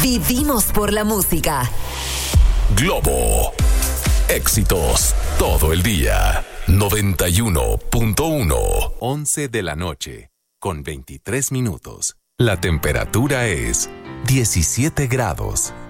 Vivimos por la música. Globo. Éxitos todo el día. 91.1. 11 de la noche, con 23 minutos. La temperatura es 17 grados.